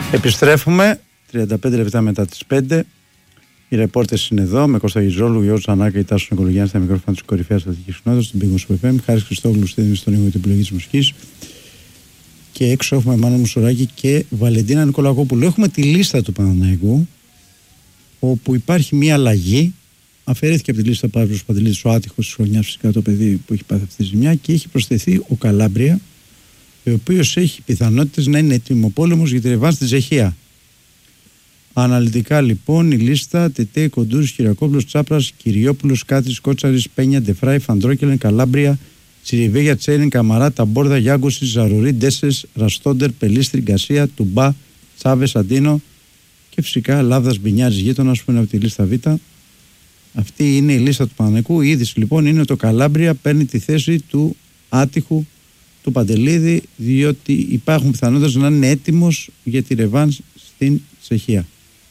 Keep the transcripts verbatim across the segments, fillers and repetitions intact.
Επιστρέφουμε τριάντα πέντε λεπτά μετά τις πέντε. Οι ρεπόρτες είναι εδώ με Κώστα Γιζόλου, Γιώργο Τσανάκα, η Τάσο Νικολογιάννη στα μικρόφωνα της κορυφαίας στρατηγικής συνόδου στην Πίγμος του εφ εμ. Χάρης Χριστόγλου στη στον ήχο την επιλογή της μουσικής. Και έξω έχουμε Μάνο Μουσουράκη και Βαλεντίνα Νικολακόπουλου. Έχουμε τη λίστα του Παναθηναϊκού, όπου υπάρχει μια αλλαγή. Αφαιρέθηκε από τη λίστα ο Παύλος Παντελίδης, ο άτυχος της χρονιάς, φυσικά το παιδί που έχει πάθει αυτή τη ζημιά, και έχει προσθεθεί ο Καλάμπρια, ο οποίος έχει πιθανότητες να είναι ετοιμοπόλεμος για τη ρεβάνς στη Τσεχία. Αναλυτικά λοιπόν η λίστα: Τετέ, Κοντούρης, Κυριακόπουλος, Τσάπρας, Κυριόπουλος, Κάτρης, Κότσαρης, Πένια, Ντεφράι, Φαντρόκελεν, Καλάμπρια, Τσιριβέγια, Τσέριν, Καμαρά, Ταμπόρδα, Γιάγκοσης, Ζαρουρί, Ντέσες, Ραστόντερ, Πελίστρη, Γκασία, Τουμπά, Τσάβες, Αντίνο και φυσικά Λάβδας, Μπινιάρης, γείτονας που είναι από τη λίστα Β. Αυτή είναι η λίστα του Παναθηναϊκού. Η είδηση λοιπόν είναι ότι το Καλάμπρια παίρνει τη θέση του άτυχου του Παντελίδη, διότι υπάρχουν πιθανότητες να είναι έτοιμος για τη ρεβάνς στην Τσεχία.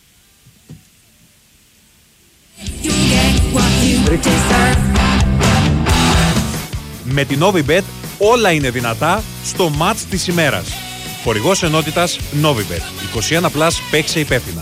Με την Novibet όλα είναι δυνατά στο μάτς της ημέρας. Χορηγός ενότητας Novibet. είκοσι ένα πλας, παίξε υπεύθυνα.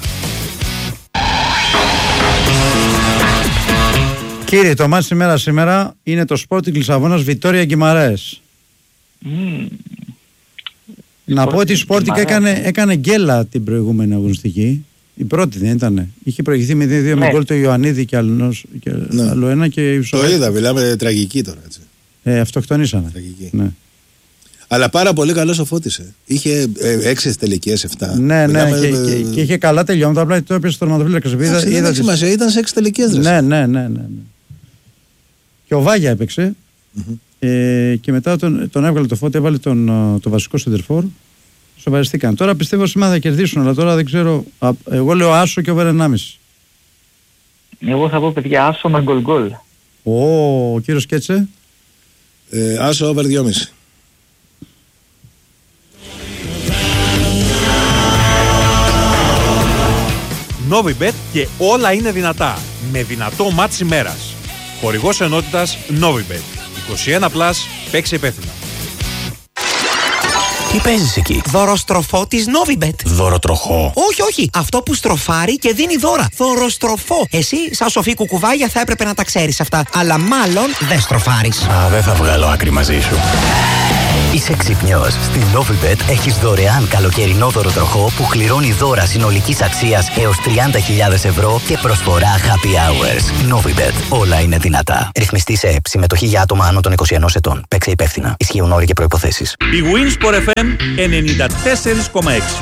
Κύριε, το μάτς της ημέρας σήμερα είναι το Sporting Λισαβόνας Βιτόρια Γκιμαράες. Mm. Να πω ότι η Sporting έκανε, έκανε γκέλα την προηγούμενη αγωνιστική. Η πρώτη δεν ήτανε? Είχε προηγηθεί με δύο δύο ναι. με γκολ το Ιωαννίδη και άλλο, και ναι. άλλο ένα και το είδα, μιλάμε τραγική τώρα έτσι. Ε, αυτοκτονήσανε. Τραγική. Ναι. Αλλά πάρα πολύ καλός ο Φώτης. Είχε ε, έξι τελικές, εφτά. Ναι, ναι, και, ε, και, και είχε καλά τελειώματα. Απλά το έπιασε στο τερματοφύλακα. Δεν έχει σημασία, ήταν σε έξι τελικές. Ναι, ναι, ναι, ναι. Και ο Βάγια έπαιξε. Mm-hmm. Ε, και μετά τον, τον έβγαλε το Φώτη, έβαλε τον, τον βασικό σεντερφόρ. Σοβαριστήκαν. Τώρα πιστεύω σήμερα θα κερδίσουν, αλλά τώρα δεν ξέρω. Α, εγώ λέω άσο και over ενάμιση. Εγώ θα πω παιδιά άσο με γκολ γκολ. Ο, ο κύριος Κέτσε. Ε, άσο over δυόμιση. Novibet και όλα είναι δυνατά. Με δυνατό μάτς ημέρας. Χορηγός ενότητας Novibet. είκοσι ένα πλας, παίξε υπεύθυνα. Τι παίζεις εκεί? Δωροστροφό της Novibet. Δωροτροχό? Όχι, όχι. Αυτό που στροφάρει και δίνει δώρα. Δωροστροφό. Εσύ, σαν σοφή κουκουβάγια, θα έπρεπε να τα ξέρεις αυτά. Αλλά μάλλον δεν στροφάρεις. Α, δεν θα βγάλω άκρη μαζί σου. Είσαι ξυπνιός. Στην Novibet έχεις δωρεάν καλοκαιρινό δωροτροχό που κληρώνει δώρα συνολικής αξίας έως τριάντα χιλιάδες ευρώ και προσφορά happy hours. Novibet. Όλα είναι δυνατά. Ρυθμιστή σε ΕΠ. Συμμετοχή για άτομα άνω των είκοσι ενός ετών. Παίξε υπεύθυνα. Ισχύουν όροι και προϋποθέσεις. Η Winsport εφ εμ ενενήντα τέσσερα κόμμα έξι.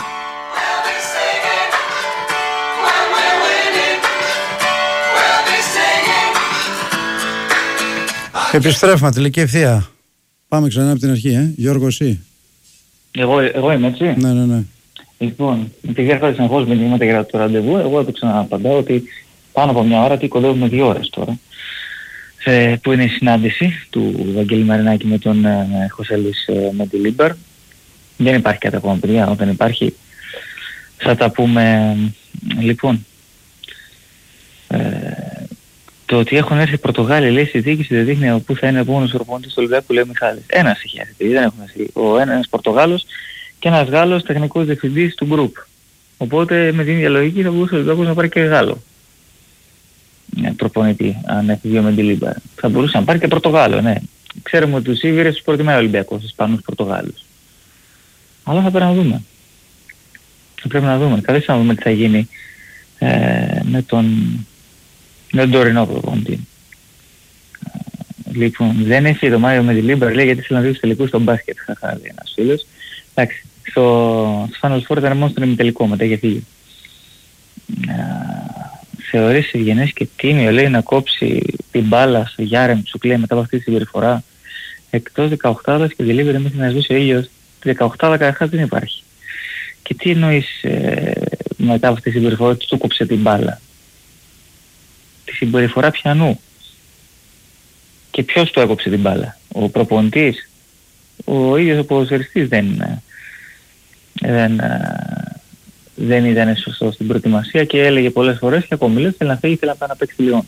Επιστρέφουμε τελική ευθεία. Πάμε ξανά από την αρχή, ε. Γιώργο, εσύ. Εγώ, εγώ είμαι έτσι. Ναι, ναι, ναι. Λοιπόν, επειδή έρχονται συνεχώς μηνύματα για το ραντεβού, εγώ το ξαναπαντάω ότι πάνω από μια ώρα, τι κοντεύουμε δύο ώρες τώρα, ε, που είναι η συνάντηση του Βαγγέλη Μαρινάκη με τον ε, Χωσέ Λουίς ε, Μεντιλίμπαρ. Δεν υπάρχει κάτι ακόμα, παιδιά. Όταν υπάρχει θα τα πούμε. Λοιπόν, ε, το ότι έχουν έρθει οι Πορτογάλοι, λέει, στη διοίκηση δεν δείχνει πού θα είναι ο επόμενος προπονητής του Ολυμπιακού, λέει ο Μιχάλης. Ένας είχε έρθει, δεν έχουν έρθει. Ο ένας Πορτογάλος και ένας Γάλλος τεχνικός διευθυντής του group. Οπότε με την ίδια λογική θα μπορούσε ο Ολυμπιακός να πάρει και Γάλλο. Ναι, προπονητή, αν έχει δύο Μεντιλίμπαρ. Θα μπορούσε να πάρει και Πορτογάλο, ναι. Ξέρουμε ότι τους Ήβηρες τους προτιμάει ο Ολυμπιακός, τους Ισπανούς Πορτογάλους. Αλλά θα πρέπει να δούμε. Θα πρέπει να δούμε. Καθίστε να δούμε τι θα γίνει ε, με τον, με τον τωρινό προπονητή. Ε, λοιπόν, δεν έχει το Μάριο Μεντιλίμπαρ, λέει, γιατί ήθελε να δει τους τελικούς στο μπάσκετ. Χαχά, λέει ένας φίλος. Εντάξει, στο Final Four ήταν μόνο στον ημιτελικό, μετά είχε φύγει. Ε, θεωρείς ευγενές και τίμιο, λέει, να κόψει την μπάλα στο Γιάρεμτσουκ, λέει, μετά από αυτή τη συμπεριφορά. Εκτός δεκαοκτάδας και Μεντιλίμπαρ δεν μέχρι να σβήσει ο ήλιος. δεκαοκτάδα καταρχάς δεν υπάρχει. Και τι εννοείς ε, μετά από αυτή τη συμπεριφορά ότι του κόψε την μπάλα? Τη συμπεριφορά πιανού? Και ποιος του έκοψε την μπάλα? Ο προπονητής? Ο ίδιος ο ποδοσφαιριστής δεν, δεν, δεν ήταν σωστό στην προετοιμασία και έλεγε πολλές φορές και ακόμη λέει θέλει να φύγει, θέλει να πάει να παίξει Λιόν.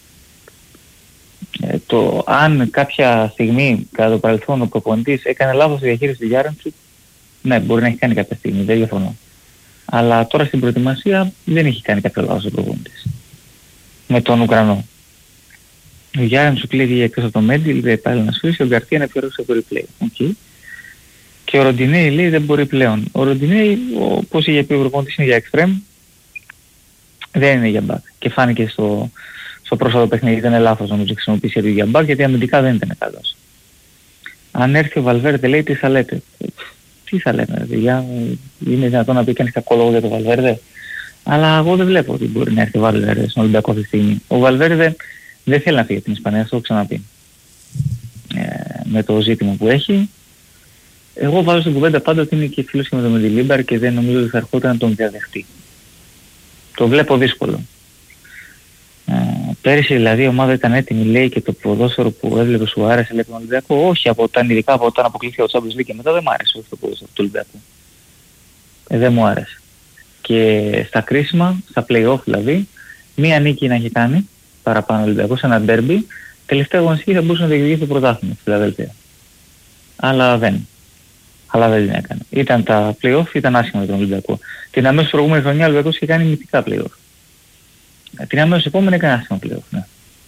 Ε, το αν κάποια στιγμή κατά το παρελθόν ο προπονητής έκανε λάθος στη διαχείριση του Γιάρεμτσουκ, ναι, μπορεί να έχει κάνει κάποια στιγμή, δεν διαφωνώ. Αλλά τώρα στην προετοιμασία δεν έχει κάνει κάποιο λάθος ο προπονητής. Με τον Ουκρανό. Ο Γιάννης σου κλείδει εκτός από το Μέντιλ, δεν πάλι να σφίσει, ο Γκαρτία να επηρεώσει το replay. Okay. Και ο Ροντινέι λέει δεν μπορεί πλέον. Ο Ροντινέι, όπως είχε πει ο προπονητής, είναι για εξτρέμ, δεν είναι για μπακ. Και φάνηκε στο, στο πρόσφατο παιχνίδι, ήταν λάθος νομίζω να χρησιμοποιήσει για μπακ, γιατί αμυντικά δεν ήταν καλός. Αν έρθει ο Βαλβέρντε λέει τι θα λέτε. Τι θα λέμε, παιδιά, είναι δυνατόν να πει κανείς κακό λόγο για τον Βαλβέρντε. Αλλά εγώ δεν βλέπω ότι μπορεί να έρθει ο Βαλβέρντε στον Ολυμπιακό αυτή τη στιγμή. Ο Βαλβέρντε δεν θέλει να φύγει από την Ισπανία, αυτό το ξαναπεί. Ε, με το ζήτημα που έχει. Εγώ βάζω στην κουβέντα πάντα ότι είναι και φίλος και με τον Μεντιλίμπαρ και δεν νομίζω ότι θα ερχόταν να τον διαδεχτεί. Το βλέπω δύσκολο. Ε, πέρυσι δηλαδή η ομάδα ήταν έτοιμη, λέει, και το ποδόσφαιρο που έβλεπε σου άρεσε, λέει, τον Ολυμπιακό. Όχι, από όταν, ειδικά από όταν αποκλείθηκε ο Champions League και μετά δεν μου άρεσε όχι το ποδόσφαιρο του Ολυμπιακού. Ε, δεν μου άρεσε. Και στα κρίσιμα, στα play-off δηλαδή, μία νίκη να έχει κάνει παραπάνω ο Ολυμπιακός σε ένα derby, τελευταία αγωνιστική θα μπορούσε να διεκδικήσει το πρωτάθλημα στη Φιλαδέλφια. Αλλά δεν. Αλλά δεν την έκανε. Ήταν τα play-off, ήταν άσχημα με τον Ολυμπιακό. Την αμέσως προηγούμενη χρονιά ο Ολυμπιακός είχε κάνει μυθικά play-off. Την αμέσως επόμενη έκανε άσχημα play-off, ναι.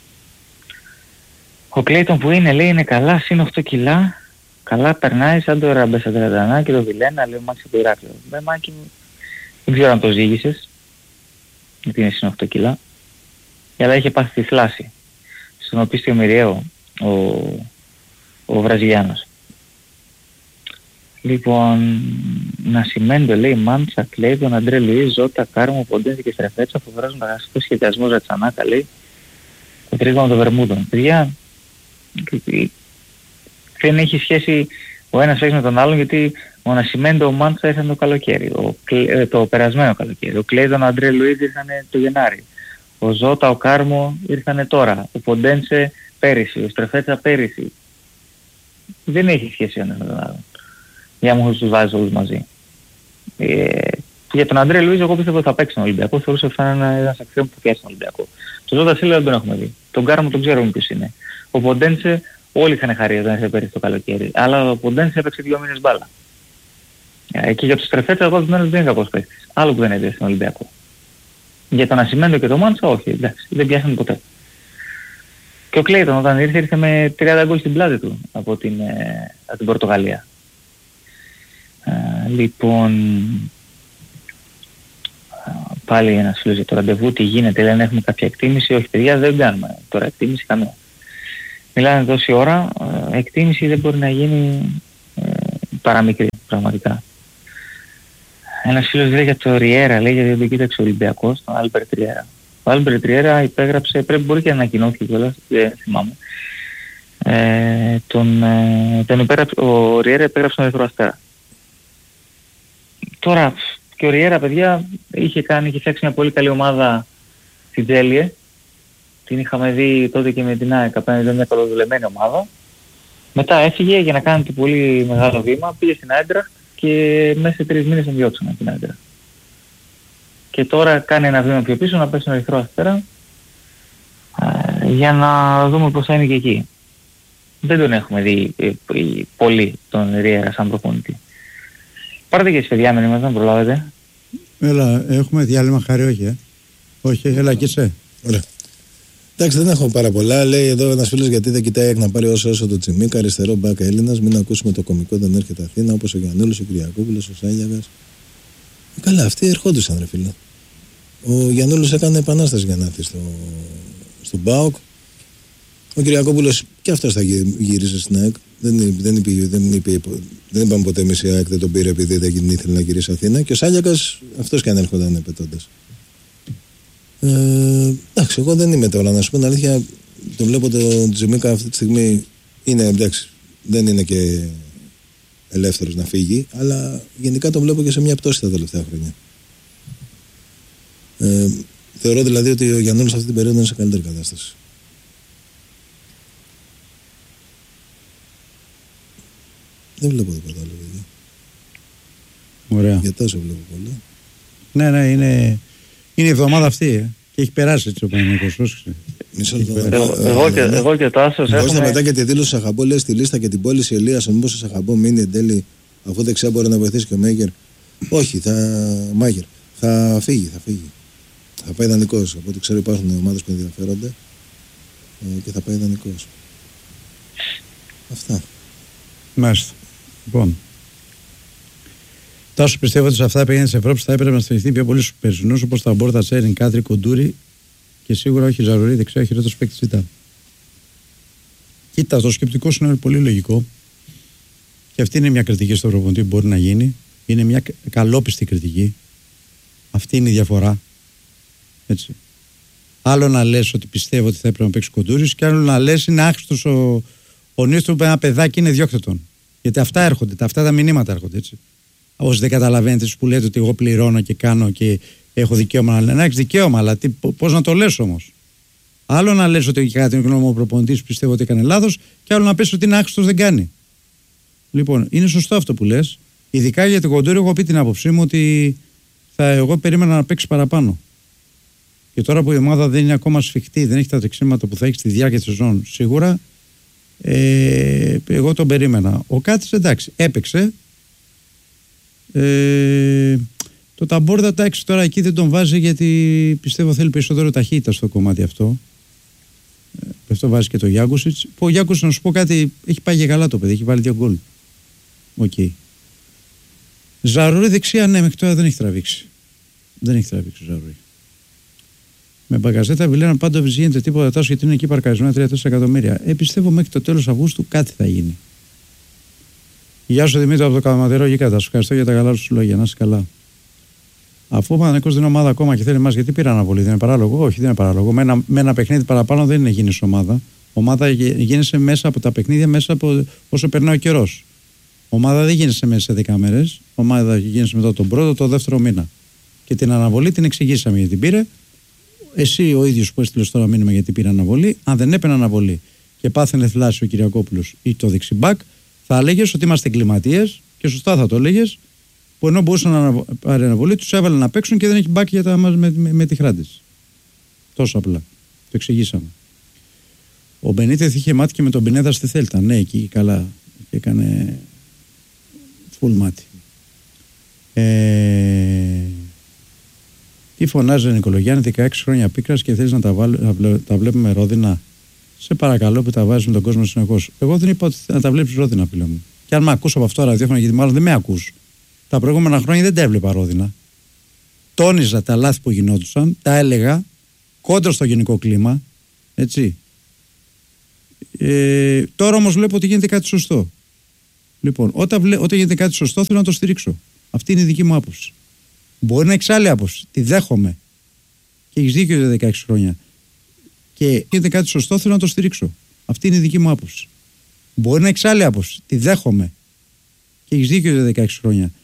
Ο Κλέιτον που είναι, λέει, είναι καλά, συν οκτώ κιλά, καλά περνάει σαν το Ραμπεσαντραντανά και το Βιλένα, λέει ο Μάξι από το Ηράκλειο. Με Μάκη μου, δεν ξέρω αν το ζήγησες, γιατί είναι συν οκτώ κιλά, αλλά είχε πάθει τη θλάση, στον οπίστιο Μυριαίο, ο, ο Βραζιλιάνος. Λοιπόν, Νασιμέντο, λέει, Μάντσα, Κλέιτον, Αντρέ Λουίς, Ζώτα, Κάρμο, Ποντέντη και Στρεφέτσα φοβράζουν τα γαστικό σχεδιασμό Ρατσανάκα, λέει, το τρίγωνο των Βερμούδων. Παιδιά, δεν έχει σχέση ο ένας έχει με τον άλλον, γιατί ο Νασιμέντο, ο Μάντσα ήρθαν το καλοκαίρι, ο, το περασμένο καλοκαίρι, ο Κλέιτον, ο Αντρέ Λουίς ήρθαν το Γενάρη, ο Ζώτα, ο Κάρμο ήρθαν τώρα, ο Ποντένσε πέρυσι, ο Στρεφέτσα πέρυσι. Δεν έχει σχέση ο ένας με τον άλλον. Για μου τους βάζεις όλους μαζί. Ε, για τον Αντρέ Λουίζ εγώ πίστευα ότι θα παίξει τον Ολυμπιακό. Θεωρούσα ότι θα είναι ένας αξιόν που πιάσει τον Ολυμπιακό. Τον Ζώτα Σίλα δεν τον έχουμε δει. Τον Κάρμο τον ξέρουμε ποιος είναι. Ο Ποντένσε όλοι είχαν χαρεί όταν ήρθε πέρυσι το καλοκαίρι. Αλλά ο Ποντένσε έπαιξε δύο μήνες μπάλα. Ε, και για τους Τρεφέτσα εγώ δεν είναι κακός παίκτης. Άλλο που δεν έδειξε στον Ολυμπιακό. Για τον Ασημένντο και τον Μάντσα όχι. Εντάξει, δεν πιάσανε ποτέ. Και ο Κλέιτον όταν ήρθε ήρθε με τριάντα γκολ στην πλάτη του από την, ε, από την Πορτογαλία. Uh, λοιπόν, uh, πάλι ένας φίλος για το ραντεβού, τι γίνεται, λένε έχουμε κάποια εκτίμηση, όχι παιδιά δεν κάνουμε τώρα εκτίμηση καμία. Μιλάνε τόση ώρα, uh, εκτίμηση δεν μπορεί να γίνει uh, παραμικρή πραγματικά. Ένας φίλος λέει για το Ριέρα, λέει γιατί δεν το κοίταξε ο Ολυμπιακός, τον Άλμπερτ Ριέρα. Ο Άλμπερτ Ριέρα υπέγραψε, πρέπει μπορεί και να ανακοινώθηκε κιόλας, δεν θυμάμαι. Ε, τον, ε, τον υπέγραψε, ο Ριέρα υπέγραψε τον Ερυθρό Αστέρα. Τώρα και ο Ριέρα, παιδιά, είχε κάνει και φτιάξει μια πολύ καλή ομάδα στην Τζέλιε. Την είχαμε δει τότε και με την ΑΕΚ, απέναντι μια καλοδουλεμένη ομάδα. Μετά έφυγε για να κάνει το πολύ μεγάλο βήμα, πήγε στην Άιντραχτ και μέσα σε τρεις μήνες τον διώξανε την Άιντραχτ. Και τώρα κάνει ένα βήμα πιο πίσω να πέσει στον Ερυθρό Αστέρα ε, για να δούμε πώς θα είναι και εκεί. Δεν τον έχουμε δει ε, ε, πολύ τον Ριέρα σαν προπονητή. Πάρτε και εσείς παιδιά μηνύματα, να προλάβετε. Έλα, έχουμε διάλειμμα χάρη, όχι, ε. Όχι, έλα και σε. Ωραία. Εντάξει, δεν έχω πάρα πολλά. Λέει εδώ ένας φίλος γιατί δεν κοιτάει να πάρει όσο όσο το Τσιμίκα, αριστερό μπακ Έλληνας. Μην ακούσουμε το κωμικό, δεν έρχεται Αθήνα, όπως ο Γιαννούλης, ο Κυριακόπουλος, ο Σάγιαγας. Καλά, αυτοί ερχόντουσαν, ρε φίλε. Ο Γιαννούλης έκανε επανάσταση για να έρθει στο, στον ΠΑΟΚ. Ο Κυριακόπουλος και αυτός θα γύρισε στην ΑΕΚ. Δεν, δεν, είπε, δεν, είπε, δεν είπαμε ποτέ εμείς η ΑΕΚ δεν τον πήρε επειδή δεν ήθελε να γυρίσει Αθήνα. Και ο Σάλιακας αυτός και αν έρχονταν πετώντας. Ε, εντάξει, εγώ δεν είμαι τώρα να σου πω την αλήθεια. Το βλέπω το Τζιμίκα αυτή τη στιγμή είναι εντάξει. Δεν είναι και ελεύθερος να φύγει. Αλλά γενικά το βλέπω και σε μια πτώση τα τελευταία χρόνια. Ε, θεωρώ δηλαδή ότι ο Γιαννούλης αυτή την περίοδο είναι σε καλύτερη κατάσταση. Δεν βλέπω τίποτα άλλο, παιδί. Ωραία. Για τόσο βλέπω πολύ. Ναι, ναι, είναι, είναι η εβδομάδα αυτή, ε. Και έχει περάσει έτσι ο Παναγιώτος. Μισό λεπτό. Εγώ και, εγώ και ο Τάσος έχουμε... Δώστε μετά και τη δήλωση Σαχαμπό, λέει στη λίστα και την πώληση Ελίας, μήπως ο Σαχαμπό μείνει εν τέλει, αφού δεν ξέρω μπορεί να βοηθήσει και ο Μέγερ. Όχι, θα... Μάγερ. Θα φύγει, θα φύγει. Θα πάει δανεικός. Από ό,τι ξέρω υπάρχουν ομάδες που ενδιαφέρονται ε, και θα πάει δανεικός. Αυτά. Μάλιστα. Λοιπόν. Τάσο, πιστεύω ότι σε αυτά τα παιχνίδια της Ευρώπης θα έπρεπε να στηριχθεί πιο πολύ στους περσινούς, όπως τα Μπόρτα, Τσέριν, Κάτρι, Κοντούρι και σίγουρα όχι Ζαρουρί, δεξιά, χειρότερος παίκτης ήταν. Κοίτα, το σκεπτικό σου είναι πολύ λογικό. Και αυτή είναι μια κριτική στο προπονητή που μπορεί να γίνει. Είναι μια καλόπιστη κριτική. Αυτή είναι η διαφορά. Έτσι. Άλλο να λες ότι πιστεύω ότι θα έπρεπε να παίξει Κοντούρης, και άλλο να λες είναι άχρηστος ο, ο Νίστρο που ένα παιδάκι είναι διώχτε τον. Γιατί αυτά έρχονται, αυτά τα μηνύματα έρχονται. Έτσι. Όσοι δεν καταλαβαίνετε, που λέτε ότι εγώ πληρώνω και κάνω και έχω δικαίωμα να λέω. Να έχει δικαίωμα, αλλά πώς να το λες όμως. Άλλο να λες ότι κατά την γνώμη μου ο προπονητής πιστεύω ότι έκανε λάθος, και άλλο να πεις ότι είναι άχρηστος, δεν κάνει. Λοιπόν, είναι σωστό αυτό που λες. Ειδικά για την Κοντούρη, έχω πει την άποψή μου ότι θα, εγώ περίμενα να παίξει παραπάνω. Και τώρα που η ομάδα δεν είναι ακόμα σφιχτή, δεν έχει τα τρεξίματα που θα έχει στη διάρκεια της σεζόν, σίγουρα ε, εγώ τον περίμενα. Ο Κάτης εντάξει, έπαιξε. Ε, το Ταμπόρδα εντάξει τώρα εκεί δεν τον βάζει, γιατί πιστεύω θέλει περισσότερο ταχύτητα στο κομμάτι αυτό. Ε, αυτό βάζει και το Γιάνκουσιτς. Που ο Γιάνκουσιτς, να σου πω κάτι, έχει πάει και καλά το παιδί, έχει βάλει δύο γκολ. Οκ. Okay. Ζαρουρί δεξιά, ναι, μέχρι τώρα δεν έχει τραβήξει. Δεν έχει τραβήξει ο Ζαρουρί. Με Μπαγκαζέτα Βιλένα πάντοτε γίνεται τίποτα τόσο, γιατί είναι εκεί παρκαρισμένα τρία τέσσερα εκατομμύρια. Ε, πιστεύω μέχρι το τέλος Αυγούστου κάτι θα γίνει. Γεια σου Δημήτρη από το Καλαματερό Γήκατα. Σου ευχαριστώ για τα καλά σου λόγια. Να είσαι καλά. Αφού ο Παναθηναϊκός δεν είναι ομάδα ακόμα και θέλει εμάς, γιατί πήρε αναβολή, δεν είναι παράλογο? Όχι, δεν είναι παράλογο. Με ένα, με ένα παιχνίδι παραπάνω δεν είναι γίνει ομάδα. Ομάδα γίνεσαι μέσα από τα παιχνίδια, μέσα από όσο περνάει ο καιρός. Ομάδα δεν γίνεσαι μέσα σε δέκα μέρες. Ομάδα γίνεσαι μετά τον πρώτο, το δεύτερο μήνα. Και την αναβολή την εξηγήσαμε γιατί πήρε. Εσύ ο ίδιος που έστειλες τώρα μήνυμα γιατί πήρε αναβολή. Αν δεν έπαιρνε αναβολή και πάθαινε θλάση ο Κυριακόπουλος ή το δεξιμπάκ, θα έλεγες ότι είμαστε εγκληματίες, και σωστά θα το έλεγες, που ενώ μπορούσαν να πάρει αναβολή, τους έβαλε να παίξουν και δεν έχει μπάκ για τα μας με, με, με τη Χράντιση. Τόσο απλά. Το εξηγήσαμε. Ο Μπενίτεθ είχε μάτι και με τον Πινέδα στη Θέλτα. Ναι, εκεί καλά. Και έκανε full μάτι. Ε... Τι φωνάζει ο Νικολογιάννη, δεκαέξι χρόνια πίκρας και θέλεις να τα, βάλ, να βλέ, τα βλέπουμε ρόδινα? Σε παρακαλώ που τα βάζεις με τον κόσμο συνεχώς. Εγώ δεν είπα ότι να τα βλέπεις ρόδινα, φίλε μου. Και αν με ακούς από αυτό ραδιόφωνο, γιατί μάλλον δεν με ακούς. Τα προηγούμενα χρόνια δεν τα έβλεπα ρόδινα. Τόνιζα τα λάθη που γινόντουσαν, τα έλεγα κόντρα στο γενικό κλίμα. Έτσι. Ε, τώρα όμως βλέπω ότι γίνεται κάτι σωστό. Λοιπόν, όταν, βλέ, όταν γίνεται κάτι σωστό, θέλω να το στηρίξω. Αυτή είναι η δική μου άποψη. Μπορεί να έχει άλλη άποψη. Τη δέχομαι. Και έχει δίκιο για δεκαέξι χρόνια. Και γίνεται κάτι σωστό, θέλω να το στηρίξω. Αυτή είναι η δική μου άποψη. Μπορεί να έχει άλλη άποψη. Τη δέχομαι. Και έχει δίκιο για δεκαέξι χρόνια.